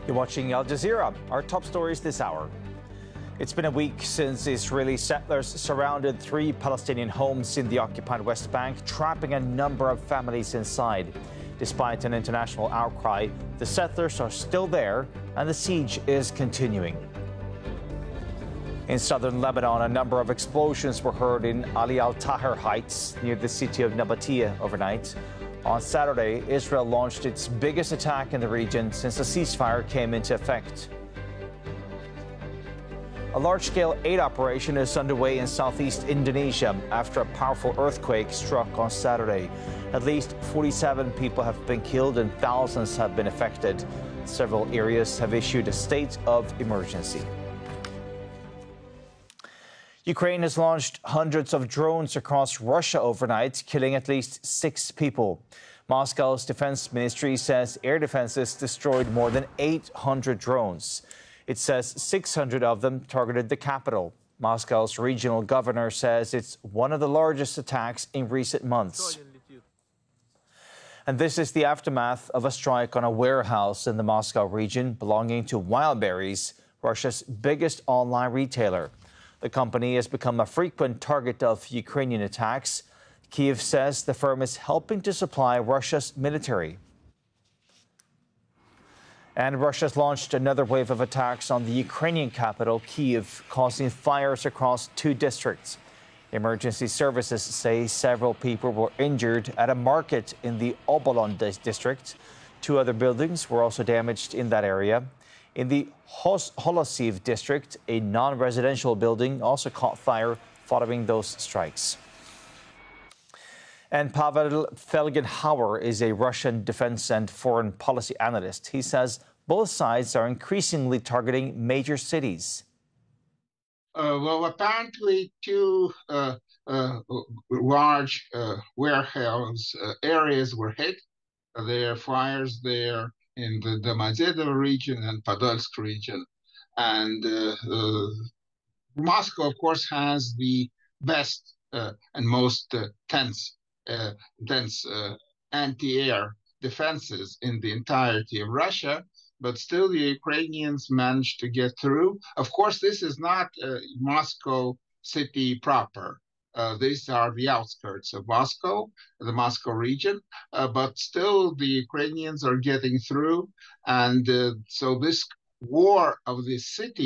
You're watching Al Jazeera. Our top stories this hour. It's been a week since Israeli settlers surrounded 3 Palestinian homes in the occupied West Bank, trapping a number of families inside. Despite an international outcry, the settlers are still there and the siege is continuing. In southern Lebanon, a number of explosions were heard in Ali al-Tahrir Heights near the city of Nabatea overnight. On Saturday, Israel launched its biggest attack in the region since the ceasefire came into effect. A large-scale aid operation is underway in southeast Indonesia after a powerful earthquake struck on Saturday. At least 47 people have been killed and thousands have been affected. Several areas have issued a state of emergency. Ukraine has launched hundreds of drones across Russia overnight, killing at least 6 people. Moscow's defense ministry says air defenses destroyed more than 800 drones. It says 600 of them targeted the capital. Moscow's regional governor says it's one of the largest attacks in recent months. And this is the aftermath of a strike on a warehouse in the Moscow region belonging to Wildberries, Russia's biggest online retailer. The company has become a frequent target of Ukrainian attacks. Kyiv says the firm is helping to supply Russia's military. And Russia's launched another wave of attacks on the Ukrainian capital, Kyiv, causing fires across 2 districts. Emergency services say several people were injured at a market in the Obolon district. 2 other buildings were also damaged in that area. In the Holosiv district, a non-residential building also caught fire following those strikes. And Pavel Felgenhauer is a Russian defense and foreign policy analyst. He says both sides are increasingly targeting major cities. Well, apparently 2 large warehouse areas were hit. There are fires there in the Domodedovo region and Podolsk region. And Moscow, of course, has the best and most dense anti-air defenses in the entirety of Russia, but still the Ukrainians managed to get through. Of course, this is not Moscow city proper. These are the outskirts of Moscow, the Moscow region, but still the Ukrainians are getting through. And so this war of the city